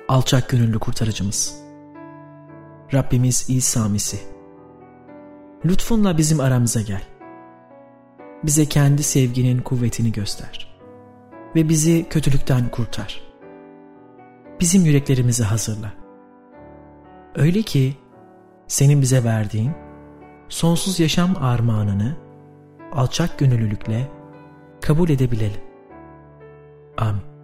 alçak gönüllü kurtarıcımız, Rabbimiz İsa Mesih, lütfunla bizim aramıza gel. Bize kendi sevginin kuvvetini göster ve bizi kötülükten kurtar. Bizim yüreklerimizi hazırla. Öyle ki senin bize verdiğin sonsuz yaşam armağanını alçak gönüllülükle kabul edebilelim. Amin.